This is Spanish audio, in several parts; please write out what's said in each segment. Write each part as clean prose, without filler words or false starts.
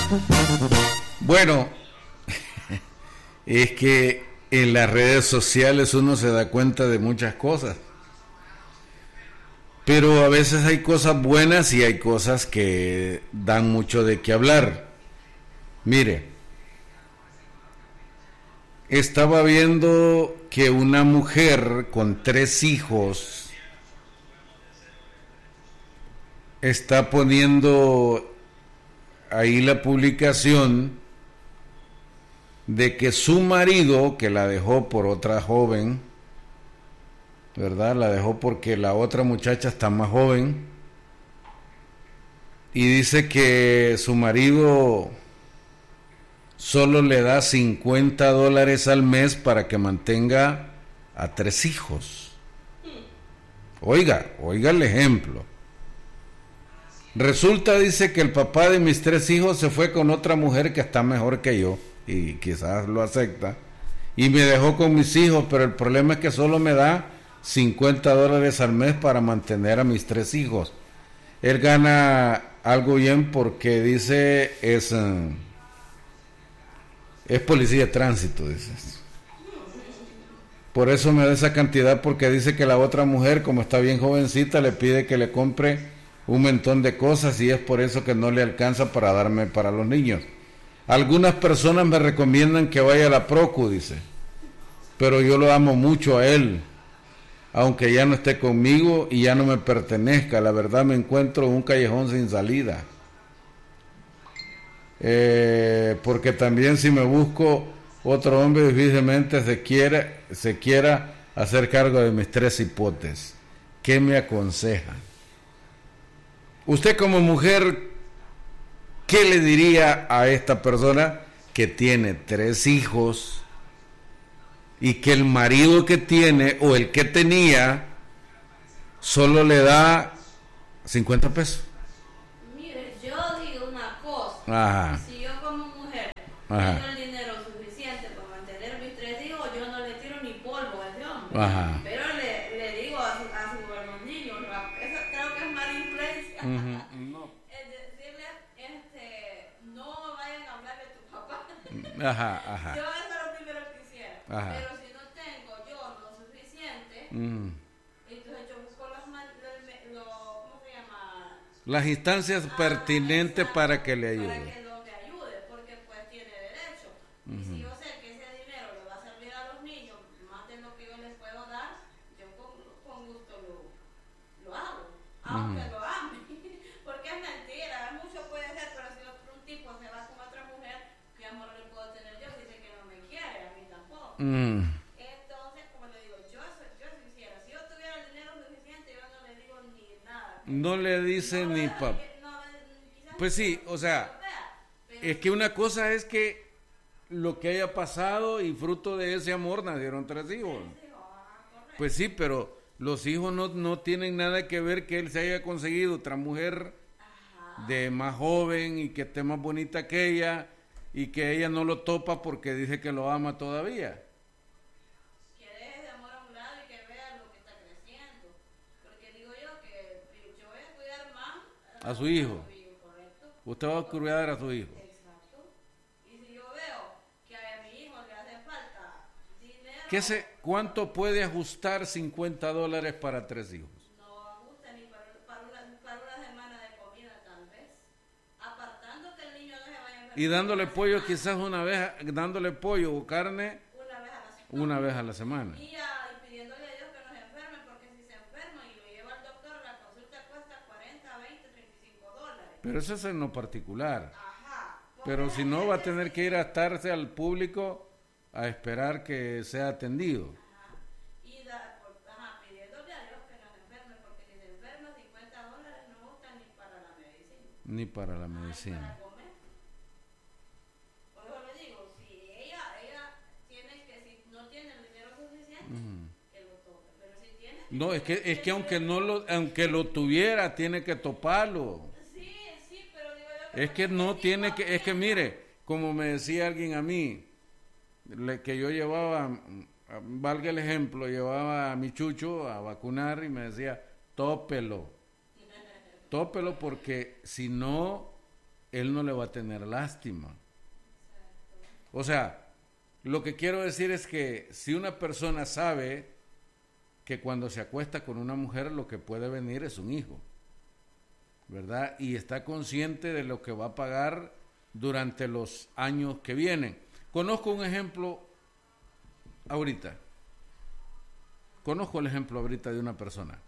Bueno, es que en las redes sociales uno se da cuenta de muchas cosas, pero a veces hay cosas buenas y hay cosas que dan mucho de qué hablar. Mire, estaba viendo que una mujer con 3 hijos está poniendo ahí la publicación de que su marido, que la dejó por otra joven, ¿verdad? La dejó porque la otra muchacha está más joven, y dice que su marido solo le da $50 al mes para que mantenga a 3 hijos. Oiga el ejemplo. Resulta, dice, que el papá de mis 3 hijos se fue con otra mujer que está mejor que yo, y quizás lo acepta, y me dejó con mis hijos, pero el problema es que solo me da $50 al mes para mantener a mis 3 hijos. Él gana algo bien porque dice es policía de tránsito, dice. Por eso me da esa cantidad, porque dice que la otra mujer, como está bien jovencita, le pide que le compre un montón de cosas, y es por eso que no le alcanza para darme para los niños. Algunas personas me recomiendan que vaya a la Procu, dice, pero yo lo amo mucho a él, aunque ya no esté conmigo y ya no me pertenezca. La verdad, me encuentro en un callejón sin salida, porque también si me busco otro hombre, difícilmente se quiera hacer cargo de mis 3 hipotes. ¿Qué me aconseja? Usted como mujer, ¿qué le diría a esta persona que tiene 3 hijos y que el marido que tiene o el que tenía solo le da 50 pesos? Mire, yo digo una cosa. Ajá. Si yo como mujer Ajá. tengo el dinero suficiente para mantener mis 3 hijos, yo no le tiro ni polvo a ese hombre. Ajá. Pero le digo a sus niños, eso creo que es mala influencia. No. No vayan a hablar de tu papá. Ajá. Yo eso es lo primero que quisiera. Ajá. Pero si no tengo yo lo suficiente, entonces yo busco ¿cómo se llama? Las instancias pertinentes para que le ayude. Para que le ayude, porque pues tiene derecho. Y si yo sé que ese dinero le va a servir a los niños, más de lo que yo les puedo dar, yo con gusto lo hago. Aunque lo ame. Porque es mentira, mucho puede ser, pero si un tipo se va con otra mujer, ¿qué amor le puedo tener yo? Dice que no me quiere, a mí tampoco. Entonces, como le digo, yo hiciera, si yo tuviera el dinero suficiente, yo no le digo ni nada. No le dice No, ni papá. Pues sí, o sea, es que una cosa es que lo que haya pasado y fruto de ese amor nacieron 3 hijos. Pues sí, pero los hijos no tienen nada que ver que él se haya conseguido otra mujer de más joven y que esté más bonita que ella, y que ella no lo topa porque dice que lo ama todavía. Que deje de amor a un lado y que vea lo que está creciendo. Porque digo yo que yo voy a cuidar más A su hijo. Correcto. Usted va a cuidar a su hijo. Exacto. Y si yo veo que a mi hijo le hace falta dinero, ¿Cuánto puede ajustar $50 para 3 hijos? no ajusta ni para una semana de comida tal vez. Apartando que el niño no se vaya a enfermar. Y dándole pollo quizás dándole pollo o carne Una vez a la semana. una vez a la semana. Y pidiéndole a Dios que no se enferme, porque si se enferma y lo lleva al doctor, la consulta cuesta $40, $20, $35. Pero eso es en lo particular. Ajá. Pero si no, va a tener que ir a estarse al público a esperar que sea atendido. Pidiéndole a Dios que no se enferme, porque si se enferma, $50 no gustan ni para la medicina. Ni para la Ni medicina. para comer. Por eso le digo, si ella si no tiene el dinero suficiente, que lo toque. Pero si tiene... No, es que aunque lo tuviera, tiene que toparlo. Sí, pero digo yo Es que no tiene que, es que mire, como me decía alguien a mí, que yo llevaba, valga el ejemplo, llevaba a mi chucho a vacunar y me decía, tópelo porque si no él no le va a tener lástima. O sea, lo que quiero decir es que si una persona sabe que cuando se acuesta con una mujer lo que puede venir es un hijo, ¿verdad? Y está consciente de lo que va a pagar durante los años que vienen. Conozco un ejemplo ahorita. Conozco el ejemplo ahorita de una persona.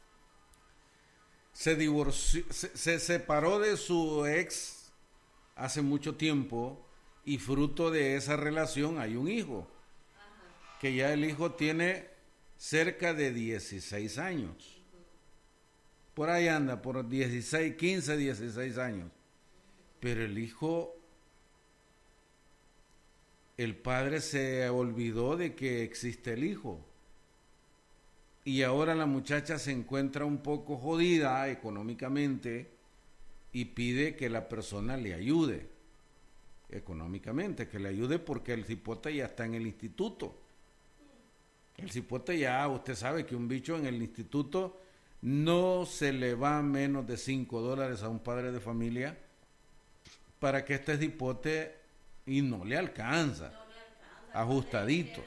Se divorció, se separó de su ex hace mucho tiempo y fruto de esa relación hay un hijo. Ajá. Que ya el hijo tiene cerca de 16 años. Por ahí anda, por 16, 15, 16 años. Pero el hijo, el padre se olvidó de que existe el hijo. Y ahora la muchacha se encuentra un poco jodida económicamente y pide que la persona le ayude económicamente, que le ayude porque el cipote ya está en el instituto. El cipote ya, usted sabe que un bicho en el instituto no se le va menos de $5 a un padre de familia para que este cipote y no le alcanza, ajustadito.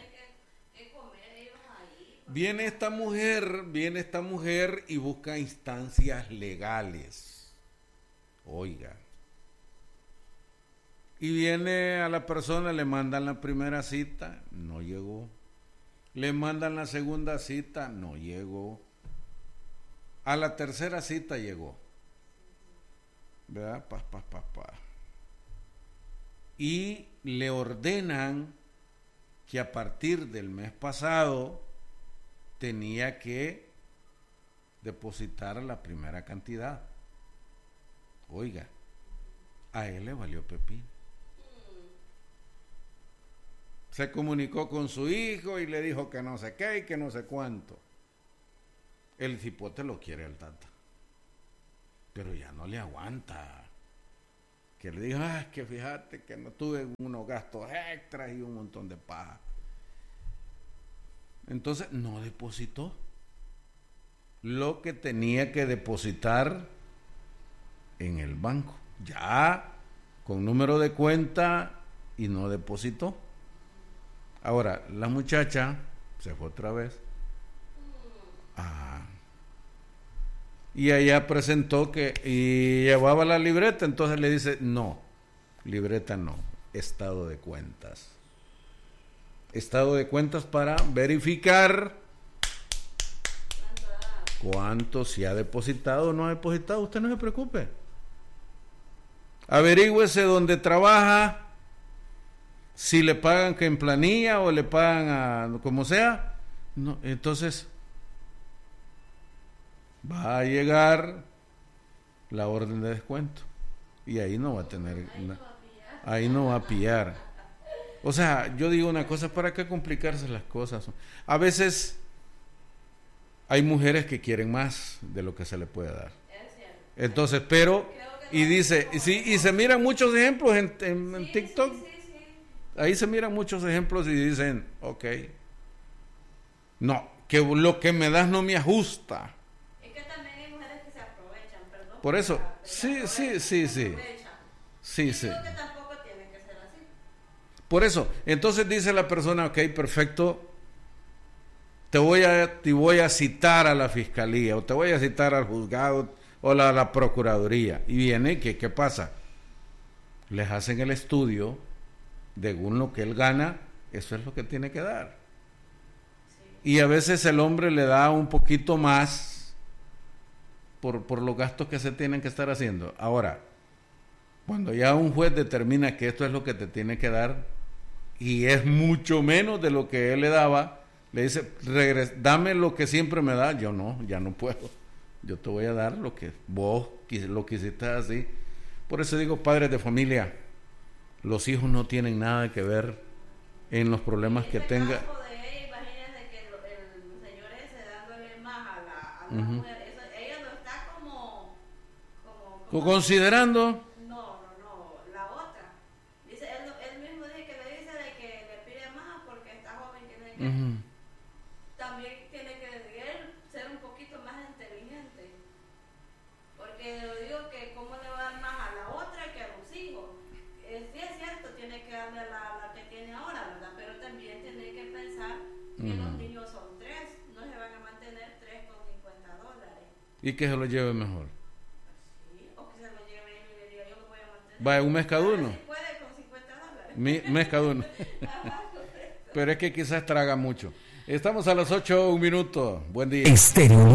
Viene esta mujer y busca instancias legales. Oiga. Y viene a la persona, le mandan la primera cita, no llegó. Le mandan la segunda cita, no llegó. A la tercera cita llegó. ¿Verdad? Y le ordenan que a partir del mes pasado tenía que depositar la primera cantidad. Oiga, a él le valió pepín. Se comunicó con su hijo y le dijo que no sé qué y que no sé cuánto. El cipote lo quiere al tata, pero ya no le aguanta. Que le dijo, que fíjate que no tuve unos gastos extras y un montón de paja. Entonces no depositó lo que tenía que depositar en el banco, ya con número de cuenta, y no depositó. Ahora la muchacha se fue otra vez y ella presentó que y llevaba la libreta, entonces le dice no, libreta no, estado de cuentas para verificar cuánto se ha depositado o no ha depositado. Usted no se preocupe, averígüese dónde trabaja, si le pagan que en planilla o le pagan a como sea, no, entonces va a llegar la orden de descuento y ahí no va a tener, ahí no va a pillar. O sea, yo digo una cosa, ¿para qué complicarse las cosas? A veces hay mujeres que quieren más de lo que se le puede dar. Entonces, pero, y dice, y se miran muchos ejemplos en TikTok. Ahí se miran muchos ejemplos y dicen, ok, no, que lo que me das no me ajusta. Es que también hay mujeres que se aprovechan, perdón. Por eso, sí. Creo que tampoco tiene que ser así. Por eso, entonces dice la persona, ok, perfecto, te voy a citar a la fiscalía o te voy a citar al juzgado o a la procuraduría. Y viene, ¿qué pasa? Les hacen el estudio, según lo que él gana, eso es lo que tiene que dar. Sí. Y a veces el hombre le da un poquito más por los gastos que se tienen que estar haciendo. Ahora, cuando ya un juez determina que esto es lo que te tiene que dar y es mucho menos de lo que él le daba, le dice, dame lo que siempre me da. Yo no, ya no puedo. Yo te voy a dar lo que vos lo quisiste así. Por eso digo, padres de familia, los hijos no tienen nada que ver en los problemas que tenga. Imagínense que el señor ese dándole más a la mujer, eso, ella lo está como considerando. No, la otra. Dice, él mismo dice que le dice de que le pide más porque está joven, que también tiene que él ser un poquito más inteligente. Porque lo digo que cómo le va a dar más a la otra que a hijos. Sí es cierto, tiene que darle a la que tiene ahora, ¿verdad? Pero también tiene que pensar que los niños son 3, no se van a mantener 3 con $50. Y que se lo lleve mejor. Sí, o que se lo lleve y le diga, yo lo voy a mantener. Vaya, un mes cada uno. Si puede con $50. Mes cada uno. Pero es que quizás traga mucho. Estamos a las 8:01. Buen día. Estéreo